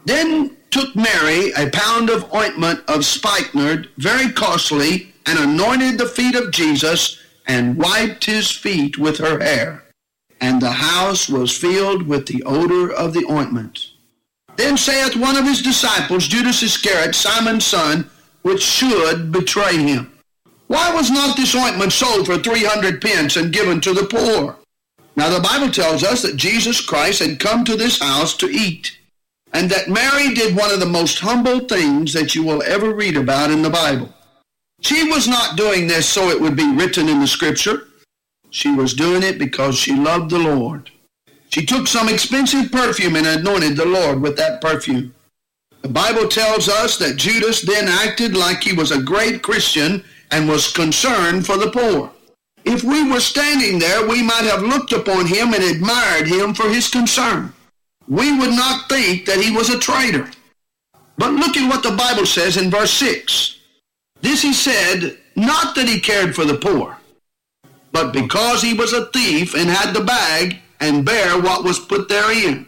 Then took Mary a pound of ointment of spikenard, very costly, and anointed the feet of Jesus, and wiped his feet with her hair. And the house was filled with the odor of the ointment. Then saith one of his disciples, Judas Iscariot, Simon's son, which should betray him, Why was not this ointment sold for 300 pence and given to the poor? Now the Bible tells us that Jesus Christ had come to this house to eat, and that Mary did one of the most humble things that you will ever read about in the Bible. She was not doing this so it would be written in the Scripture. She was doing it because she loved the Lord. She took some expensive perfume and anointed the Lord with that perfume. The Bible tells us that Judas then acted like he was a great Christian and was concerned for the poor. If we were standing there, we might have looked upon him and admired him for his concern. We would not think that he was a traitor. But look at what the Bible says in verse 6. This he said, not that he cared for the poor, but because he was a thief and had the bag and bare what was put therein.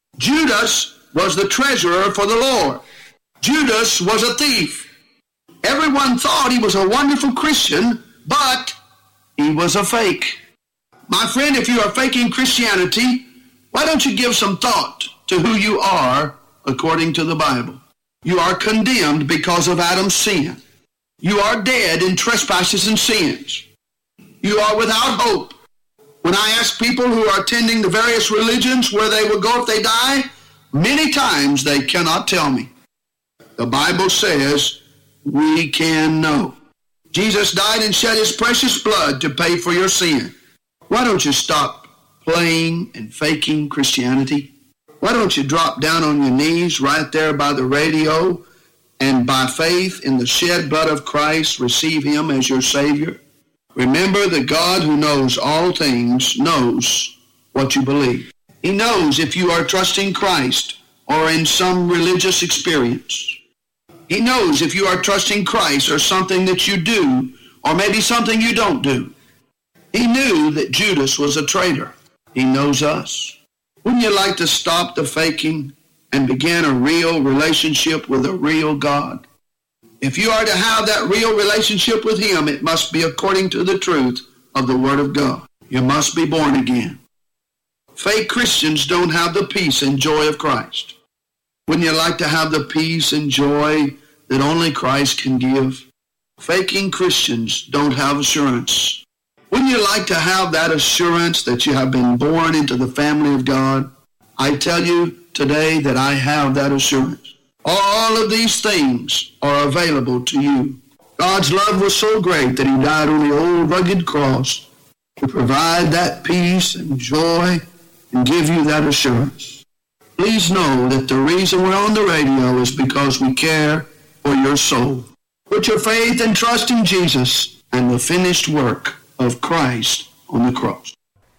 Judas was the treasurer for the Lord. Judas was a thief. Everyone thought he was a wonderful Christian, but he was a fake. My friend, if you are faking Christianity, why don't you give some thought to who you are according to the Bible? You are condemned because of Adam's sin. You are dead in trespasses and sins. You are without hope. When I ask people who are attending the various religions where they will go if they die, many times they cannot tell me. The Bible says we can know. Jesus died and shed his precious blood to pay for your sin. Why don't you stop playing and faking Christianity? Why don't you drop down on your knees right there by the radio and by faith in the shed blood of Christ receive him as your Savior? Remember that God who knows all things knows what you believe. He knows if you are trusting Christ or in some religious experience. He knows if you are trusting Christ or something that you do or maybe something you don't do. He knew that Judas was a traitor. He knows us. Wouldn't you like to stop the faking and begin a real relationship with a real God? If you are to have that real relationship with him, it must be according to the truth of the Word of God. You must be born again. Fake Christians don't have the peace and joy of Christ. Wouldn't you like to have the peace and joy that only Christ can give? Faking Christians don't have assurance. Wouldn't you like to have that assurance that you have been born into the family of God? I tell you today that I have that assurance. All of these things are available to you. God's love was so great that he died on the old rugged cross to provide that peace and joy and give you that assurance. Please know that the reason we're on the radio is because we care for your soul. Put your faith and trust in Jesus and the finished work of Christ on the cross.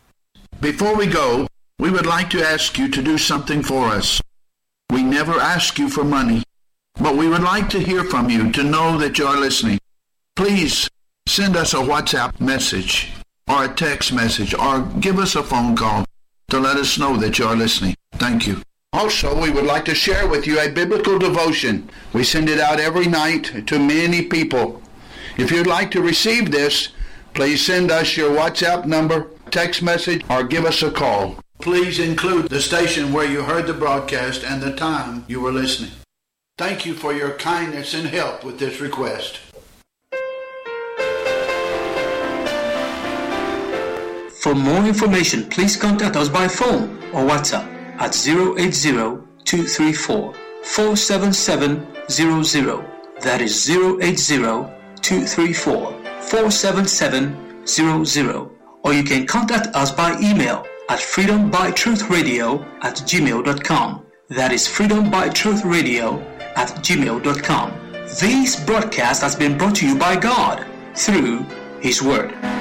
Before we go, we would like to ask you to do something for us. We never ask you for money, but we would like to hear from you to know that you are listening. Please send us a WhatsApp message or a text message or give us a phone call to let us know that you are listening. Thank you. Also, we would like to share with you a biblical devotion. We send it out every night to many people. If you'd like to receive this, please send us your WhatsApp number, text message, or give us a call. Please include the station where you heard the broadcast and the time you were listening. Thank you for your kindness and help with this request. For more information, please contact us by phone or WhatsApp at 080-234-47700. That is 080-234-47700. Or you can contact us by email at freedombytruthradio@gmail.com. That is freedombytruthradio@gmail.com. This broadcast has been brought to you by God through His Word.